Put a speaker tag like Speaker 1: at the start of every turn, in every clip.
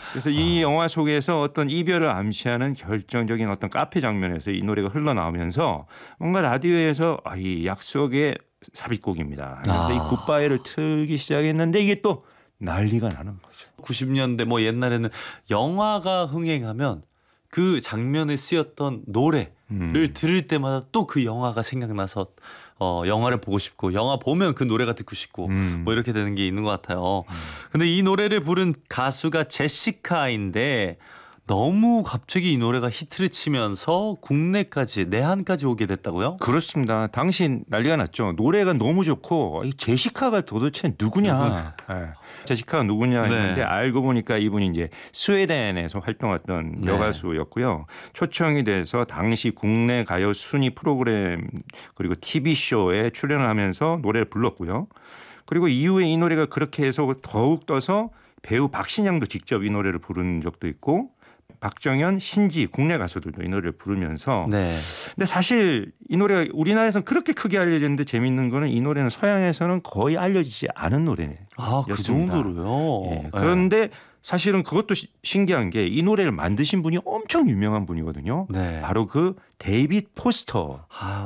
Speaker 1: 그래서 이 영화 속에서 어떤 이별을 암시하는 결정적인 어떤 카페 장면에서 이 노래가 흘러나오면서 뭔가 라디오에서 이 약속의 삽입곡입니다. 그래서 이 굿바이를 틀기 시작했는데 이게 또 난리가 나는 거죠.
Speaker 2: 90년대 뭐 옛날에는 영화가 흥행하면 그 장면에 쓰였던 노래를 들을 때마다 또 그 영화가 생각나서 영화를 보고 싶고 영화 보면 그 노래가 듣고 싶고 뭐 이렇게 되는 게 있는 것 같아요. 근데 이 노래를 부른 가수가 제시카인데 너무 갑자기 이 노래가 히트를 치면서 국내까지 내한까지 오게 됐다고요?
Speaker 1: 그렇습니다. 당시 난리가 났죠. 노래가 너무 좋고 이 제시카가 도대체 누구냐. 네. 제시카가 누구냐 했는데 알고 보니까 이분이 이제 스웨덴에서 활동했던 여가수였고요. 초청이 돼서 당시 국내 가요 순위 프로그램 그리고 TV쇼에 출연을 하면서 노래를 불렀고요. 그리고 이후에 이 노래가 그렇게 해서 더욱 떠서 배우 박신양도 직접 이 노래를 부른 적도 있고 박정현, 신지 국내 가수들도 이 노래를 부르면서 근데 사실 이 노래가 우리나라에서는 그렇게 크게 알려졌는데 재밌는 거는 이 노래는 서양에서는 거의 알려지지 않은 노래였습니다.
Speaker 2: 그 정도로요?
Speaker 1: 예. 그런데 사실은 그것도 신기한 게 이 노래를 만드신 분이 엄청 유명한 분이거든요. 바로 그 데이빗 포스터.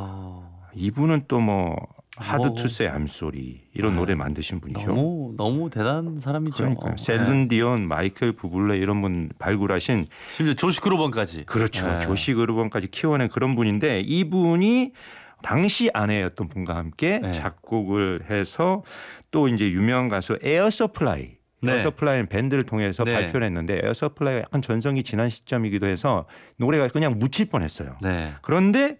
Speaker 1: 이분은 또 뭐 하드 투스의 암소리 이런 노래 만드신 분이죠.
Speaker 2: 너무 대단한 사람이죠.
Speaker 1: 그러니까요. 셀린 디온, 마이클 부블레 이런 분 발굴하신
Speaker 2: 심지어 조시 그루번까지.
Speaker 1: 그렇죠. 조시 그루번까지 키워낸 그런 분인데 이분이 당시 아내였던 분과 함께 작곡을 해서 또 이제 유명한 가수 에어 서플라이. 에어 서플라이는 밴드를 통해서 발표를 했는데 에어 서플라이가 약간 전성기 지난 시점이기도 해서 노래가 그냥 묻힐 뻔했어요. 그런데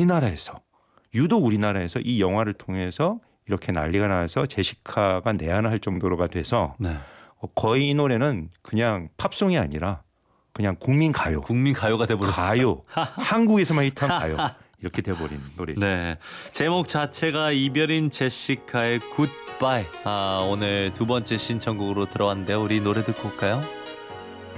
Speaker 1: 유독 우리나라에서 이 영화를 통해서 이렇게 난리가 나서 제시카가 내한을 할 정도로가 돼서 거의 이 노래는 그냥 팝송이 아니라 그냥 국민가요.
Speaker 2: 국민가요가 돼버렸어요.
Speaker 1: 가요. 한국에서만 히트한 가요. 이렇게 돼버린 노래죠.
Speaker 2: 제목 자체가 이별인 제시카의 굿바이. 오늘 두 번째 신청곡으로 들어왔는데요. 우리 노래 듣고 올까요?